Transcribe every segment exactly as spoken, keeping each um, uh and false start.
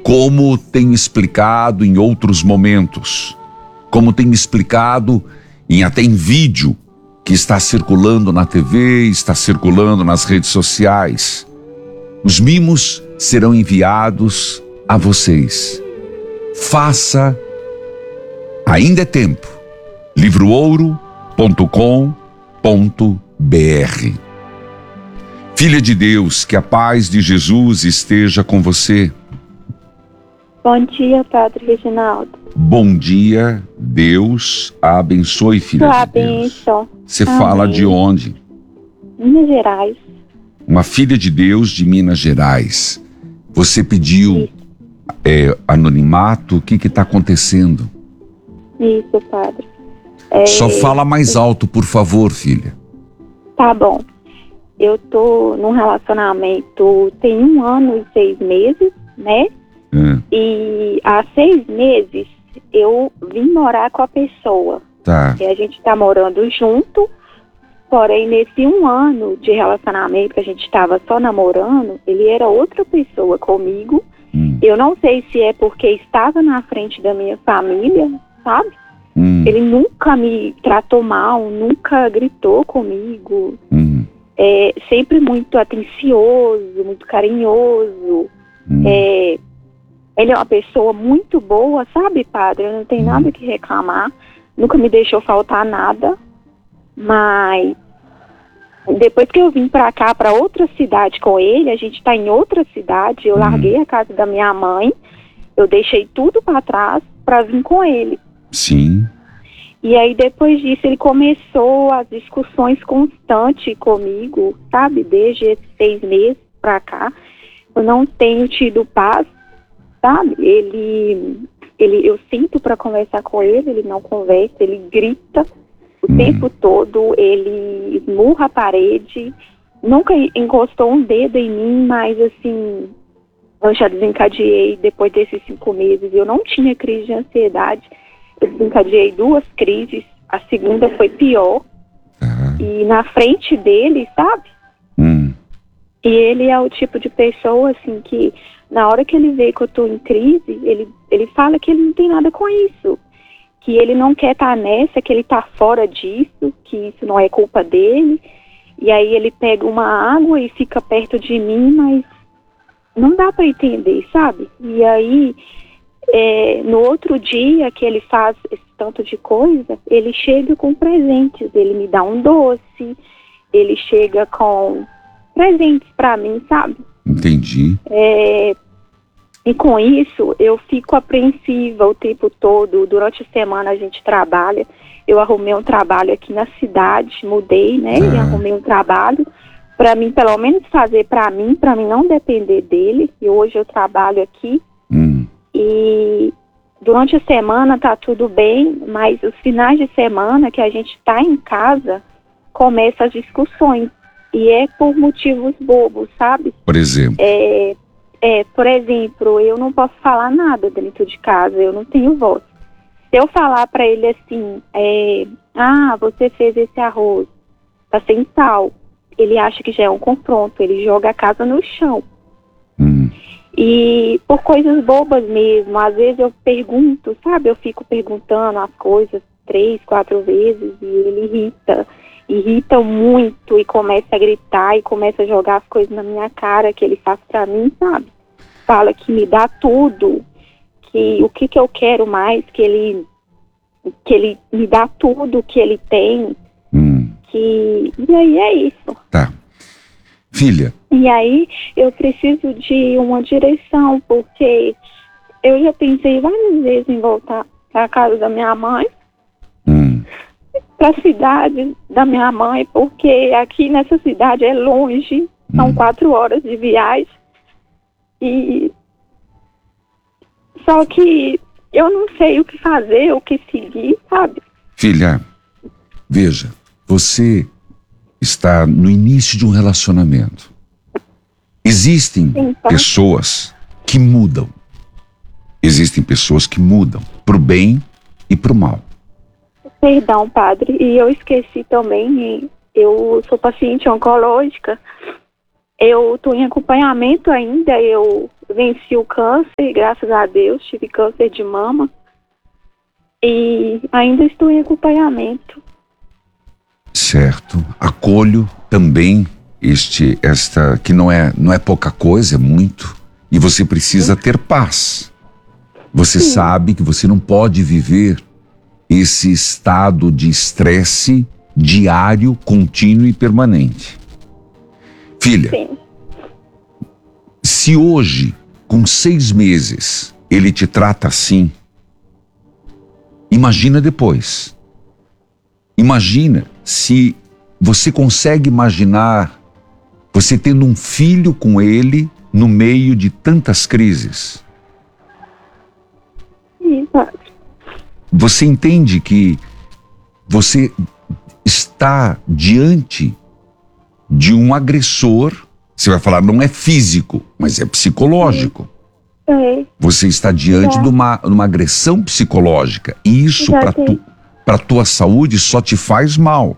como tenho explicado em outros momentos, como tenho explicado em, até em vídeo que está circulando na T V, está circulando nas redes sociais. Os mimos serão enviados a vocês. Faça, ainda é tempo, livro ouro ponto com ponto br. Filha de Deus, que a paz de Jesus esteja com você. Bom dia, Padre Reginaldo. Bom dia, Deus a abençoe, filha Sua de Deus. bênção. Você Amém. fala de onde? Minas Gerais. Uma filha de Deus de Minas Gerais. Você pediu é, anonimato, o que que está acontecendo? Isso, Padre. É... Só fala mais alto, por favor, filha. Tá bom. Eu tô num relacionamento tem um ano e seis meses, né? É. E há seis meses eu vim morar com a pessoa. Tá. E a gente tá morando junto, porém nesse um ano de relacionamento que a gente estava só namorando, ele era outra pessoa comigo. Hum. Eu não sei se é porque estava na frente da minha família, sabe? Hum. Ele nunca me tratou mal, nunca gritou comigo. Hum. É, sempre muito atencioso, muito carinhoso. Hum. É, ele é uma pessoa muito boa, sabe, Padre? Eu não tenho Hum. nada que reclamar. Nunca me deixou faltar nada. Mas depois que eu vim pra cá, pra outra cidade com ele, a gente tá em outra cidade, eu Hum. larguei a casa da minha mãe, eu deixei tudo pra trás pra vir com ele. Sim. E aí depois disso ele começou as discussões constantes comigo, sabe? Desde esses seis meses pra cá, eu não tenho tido paz, sabe? Ele, ele, eu sinto pra conversar com ele, ele não conversa, ele grita o Hum. tempo todo, ele esmurra a parede, nunca encostou um dedo em mim, mas assim, eu já desencadeei depois desses cinco meses, eu não tinha crise de ansiedade, eu desencadeei duas crises, a segunda foi pior, Tá. e na frente dele, sabe? Hum. E ele é o tipo de pessoa, assim, que na hora que ele vê que eu tô em crise, ele, ele fala que ele não tem nada com isso, que ele não quer estar nessa, que ele tá fora disso, que isso não é culpa dele, e aí ele pega uma água e fica perto de mim, mas não dá pra entender, sabe? E aí... É, no outro dia que ele faz esse tanto de coisa, ele chega com presentes, ele me dá um doce, ele chega com presentes pra mim, sabe? Entendi. É, e com isso eu fico apreensiva o tempo todo. Durante a semana a gente trabalha, eu arrumei um trabalho aqui na cidade, mudei, né? Ah. E arrumei um trabalho pra mim, pelo menos fazer pra mim, pra mim não depender dele. E hoje eu trabalho aqui. Hum. E durante a semana tá tudo bem, mas os finais de semana que a gente tá em casa, começam as discussões. E é por motivos bobos, sabe? Por exemplo. É, é, por exemplo, eu não posso falar nada dentro de casa, eu não tenho voz. Se eu falar pra ele assim, é, ah, você fez esse arroz, tá sem sal, ele acha que já é um confronto, ele joga a casa no chão. Hum. E por coisas bobas mesmo, às vezes eu pergunto, sabe, eu fico perguntando as coisas três, quatro vezes e ele irrita, irrita muito e começa a gritar e começa a jogar as coisas na minha cara que ele faz pra mim, sabe? Fala que me dá tudo, que o que que eu quero mais, que ele, que ele me dá tudo que ele tem, Hum. que... E aí é isso. Tá. Filha. E aí eu preciso de uma direção, porque eu já pensei várias vezes em voltar para a casa da minha mãe, Hum. para a cidade da minha mãe, porque aqui nessa cidade é longe, são Hum. quatro horas de viagem. E só que eu não sei o que fazer, o que seguir, sabe? Filha, veja, você está no início de um relacionamento. Existem Sim, tá. pessoas que mudam. Existem pessoas que mudam pro bem e pro mal. Perdão, padre, e eu esqueci também, eu sou paciente oncológica, eu estou em acompanhamento ainda, eu venci o câncer, graças a Deus, tive câncer de mama e ainda estou em acompanhamento. Certo. Acolho também este, esta, que não é, não é pouca coisa, é muito. E você precisa ter paz. Você Sim. sabe que você não pode viver esse estado de estresse diário, contínuo e permanente. Filha, Sim. se hoje, com seis meses, ele te trata assim, imagina depois. Imagina se você consegue imaginar você tendo um filho com ele no meio de tantas crises. Exato. Você entende que você está diante de um agressor, você vai falar, não é físico, mas é psicológico. É. Você está diante é. de uma, uma agressão psicológica. E isso, para tu, para tua saúde, só te faz mal.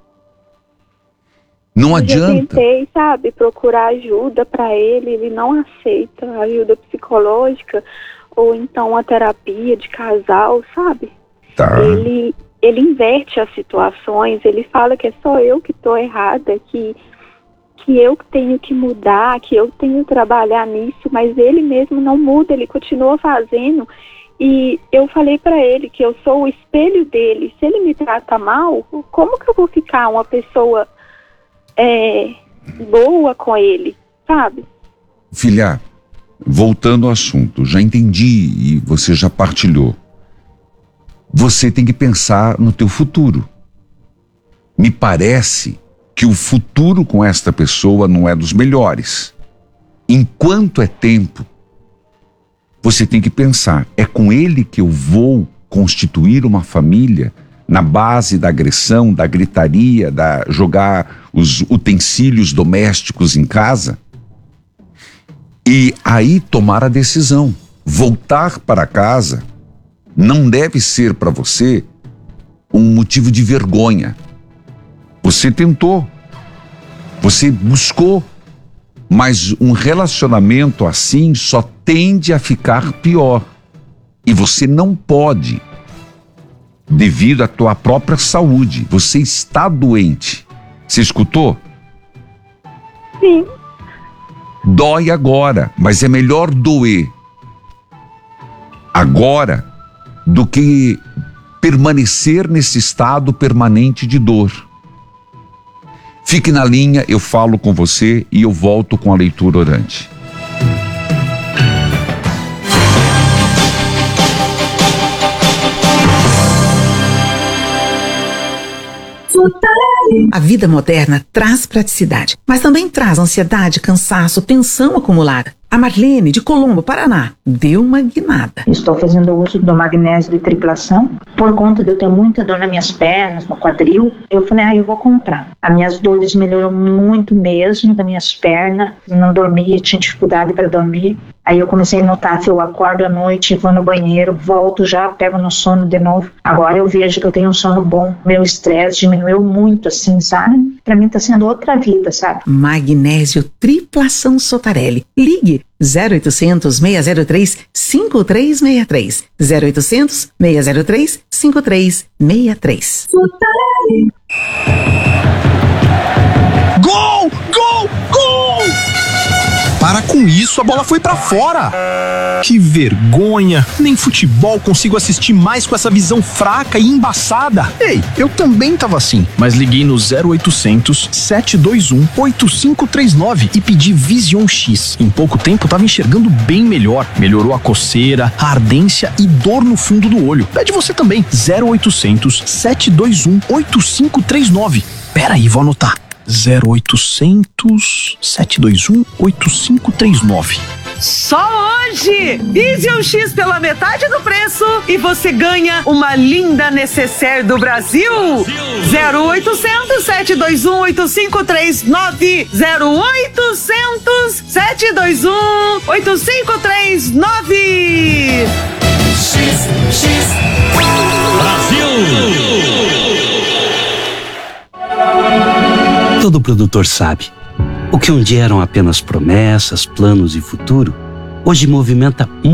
Não eu adianta. Eu tentei, sabe, procurar ajuda para ele, ele não aceita ajuda psicológica ou então uma terapia de casal, sabe? Tá. Ele, ele inverte as situações, ele fala que é só eu que estou errada, que, que eu tenho que mudar, que eu tenho que trabalhar nisso, mas ele mesmo não muda, ele continua fazendo. E eu falei para ele que eu sou o espelho dele. Se ele me trata mal, como que eu vou ficar uma pessoa é, boa com ele, sabe? Filha, voltando ao assunto, já entendi e você já partilhou. Você tem que pensar no teu futuro. Me parece que o futuro com esta pessoa não é dos melhores. Enquanto é tempo, você tem que pensar, é com ele que eu vou constituir uma família na base da agressão, da gritaria, da jogar os utensílios domésticos em casa? E aí tomar a decisão. Voltar para casa não deve ser para você um motivo de vergonha. Você tentou, você buscou, mas um relacionamento assim só tende a ficar pior. E você não pode, devido à tua própria saúde. Você está doente. Você escutou? Sim. Dói agora, mas é melhor doer agora do que permanecer nesse estado permanente de dor. Fique na linha, eu falo com você e eu volto com a leitura orante. A vida moderna traz praticidade, mas também traz ansiedade, cansaço, tensão acumulada. A Marlene, de Colombo, Paraná, deu uma guinada. Estou fazendo uso do magnésio de triplação. Por conta de eu ter muita dor nas minhas pernas, no quadril, eu falei, ah, eu vou comprar. As minhas dores melhoram muito mesmo, das minhas pernas. Não dormia, tinha dificuldade para dormir. Aí eu comecei a notar que eu acordo à noite, vou no banheiro, volto já, pego no sono de novo. Agora eu vejo que eu tenho um sono bom. Meu estresse diminuiu muito, assim, sabe? Pra mim tá sendo outra vida, sabe? Magnésio Triplação Sotarelli. Ligue zero oitocentos, seis zero três, cinco três seis três. zero oitocentos, seis zero três, cinco três seis três. Gol! Gol! Gol! Para com isso, a bola foi pra fora. Que vergonha. Nem futebol consigo assistir mais com essa visão fraca e embaçada. Ei, eu também tava assim, mas liguei no zero oitocentos, sete dois um, oito cinco três nove e pedi Vision X. Em pouco tempo tava enxergando bem melhor. Melhorou a coceira, a ardência e dor no fundo do olho. Pede você também. zero oitocentos, sete dois um, oito cinco três nove. Pera aí, vou anotar. zero oitocentos, sete dois um, oito cinco três nove. Só hoje! Vision X pela metade do preço e você ganha uma linda necessaire do Brasil. zero oitocentos, sete dois um, oito cinco três nove. zero oitocentos, sete dois um, oito cinco três nove. X, X, Brasil! Todo produtor sabe. O que um dia eram apenas promessas, planos e futuro, hoje movimenta